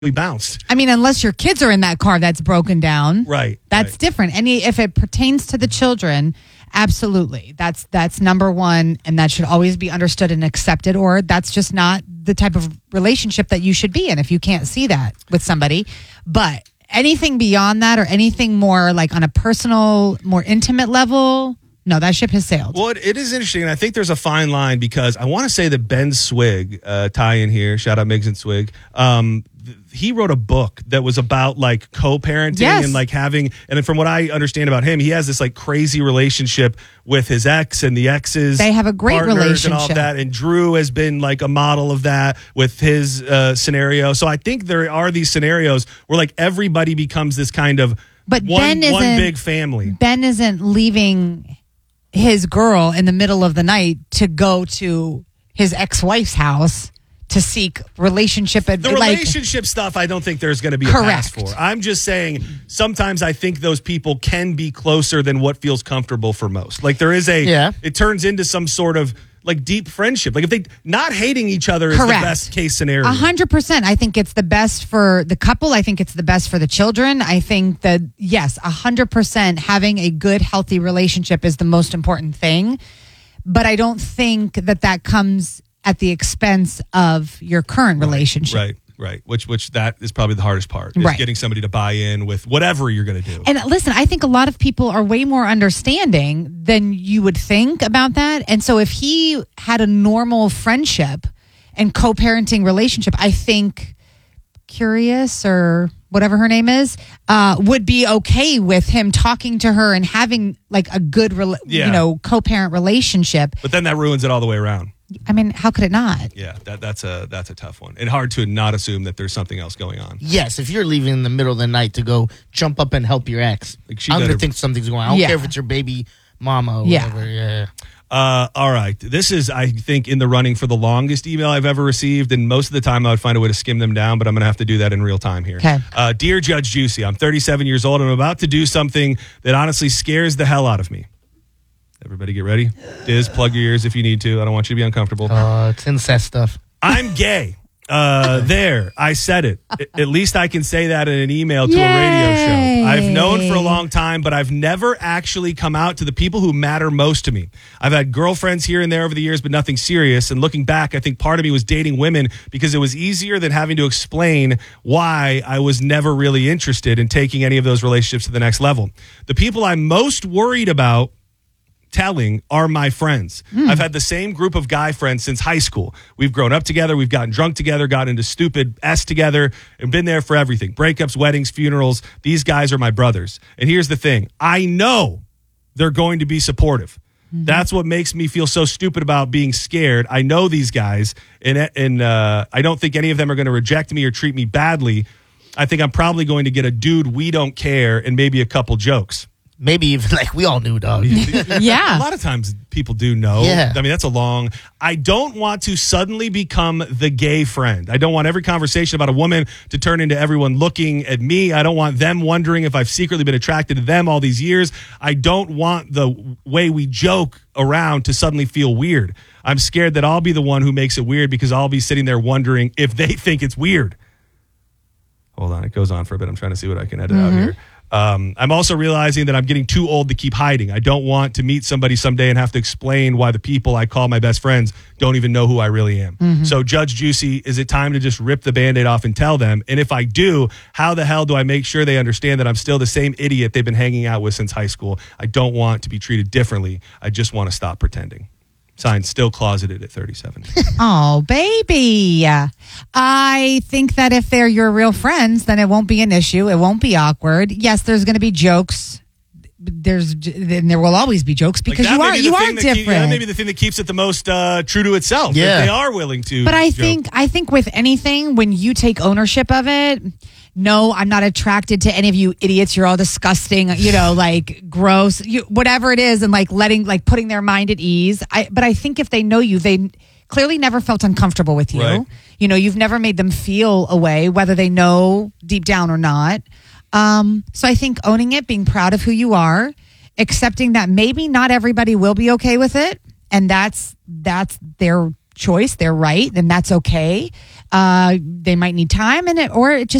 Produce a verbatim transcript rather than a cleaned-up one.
we bounced. I mean, unless your kids are in that car that's broken down. Right. That's right. different. Any if it pertains to the children, absolutely. That's that's number one, and that should always be understood and accepted, or that's just not the type of relationship that you should be in if you can't see that with somebody. But anything beyond that or anything more like on a personal, more intimate level, no, that ship has sailed. Well, it, it is interesting, and I think there's a fine line because I want to say that Ben Swig, uh, tie in here, shout out Miggs and Swig, um, th- he wrote a book that was about like co-parenting Yes. and like having, and then from what I understand about him, he has this like crazy relationship with his ex and the ex's. They have a great partners and all of relationship. that, and Drew has been like a model of that with his uh, scenario. So I think there are these scenarios where like everybody becomes this kind of But one, Ben isn't, one big family. Ben isn't leaving his girl in the middle of the night to go to his ex-wife's house to seek relationship The advice. Like, relationship stuff, I don't think there's going to be a Correct. pass for. I'm just saying sometimes I think those people can be closer than what feels comfortable for most. Like there is a, Yeah. it turns into some sort of like deep friendship. Like if they not hating each other is Correct. the best case scenario. A hundred percent. I think it's the best for the couple. I think it's the best for the children. I think that, yes, a hundred percent having a good, healthy relationship is the most important thing. But I don't think that that comes at the expense of your current relationship. Right, right. Which which that is probably the hardest part. Is Right. getting somebody to buy in with whatever you're going to do. And listen, I think a lot of people are way more understanding than you would think about that. And so if he had a normal friendship and co-parenting relationship, I think Curious or whatever her name is, uh, would be okay with him talking to her and having like a good, rela- Yeah. you know, co-parent relationship. But then that ruins it all the way around. I mean, how could it not? Yeah, that that's a that's a tough one. And hard to not assume that there's something else going on. Yes, if you're leaving in the middle of the night to go jump up and help your ex, Like, she I'm going better- to think something's going on. I don't Yeah. care if it's your baby mama or Yeah. whatever. Yeah. Uh, all right. This is, I think, in the running for the longest email I've ever received. And most of the time I would find a way to skim them down, but I'm going to have to do that in real time here. Okay. Uh, Dear Judge Juicy, I'm thirty-seven years old and I'm about to do something that honestly scares the hell out of me. Everybody get ready. Diz, plug your ears if you need to. I don't want you to be uncomfortable. Uh, it's incest stuff. I'm gay. Uh, there, I said it. At least I can say that in an email to a radio show. Yay. I've known for a long time, but I've never actually come out to the people who matter most to me. I've had girlfriends here and there over the years, but nothing serious. And looking back, I think part of me was dating women because it was easier than having to explain why I was never really interested in taking any of those relationships to the next level. The people I'm most worried about telling are my friends. Mm. I've had the same group of guy friends since high school. We've grown up together. We've gotten drunk together, got into stupid S together, and been there for everything. Breakups, weddings, funerals. These guys are my brothers. And here's the thing. I know they're going to be supportive. Mm-hmm. That's what makes me feel so stupid about being scared. I know these guys, and, and uh, I don't think any of them are going to reject me or treat me badly. I think I'm probably going to get a dude, we don't care, and maybe a couple jokes. Maybe even like we all knew, dog. Yeah. A lot of times people do know. Yeah. I mean, that's a long. I don't want to suddenly become the gay friend. I don't want every conversation about a woman to turn into everyone looking at me. I don't want them wondering if I've secretly been attracted to them all these years. I don't want the way we joke around to suddenly feel weird. I'm scared that I'll be the one who makes it weird because I'll be sitting there wondering if they think it's weird. Hold on. It goes on for a bit. I'm trying to see what I can edit Mm-hmm. out here. Um, I'm also realizing that I'm getting too old to keep hiding. I don't want to meet somebody someday and have to explain why the people I call my best friends don't even know who I really am. Mm-hmm. So, Judge Juicy, is it time to just rip the Band-Aid off and tell them? And if I do, how the hell do I make sure they understand that I'm still the same idiot they've been hanging out with since high school? I don't want to be treated differently. I just want to stop pretending. Signed, still closeted at thirty-seven. Oh, baby. I think that if they're your real friends, then it won't be an issue. It won't be awkward. Yes, there's going to be jokes. There's and there will always be jokes because Like, that you may are be the you are thing that keep- different. that may be the thing that keeps it the most uh, true to itself. Yeah. If they are willing to. But I joke. think I think with anything, when you take ownership of it, no, I'm not attracted to any of you idiots. You're all disgusting, you know, like gross, you, whatever it is, and like letting, like putting their mind at ease. I, but I think if they know you, they clearly never felt uncomfortable with you. Right. You know, you've never made them feel a way, whether they know deep down or not. Um, so I think owning it, being proud of who you are, accepting that maybe not everybody will be okay with it, and that's that's their choice, their right, and that's okay. Uh, they might need time, and it, or it just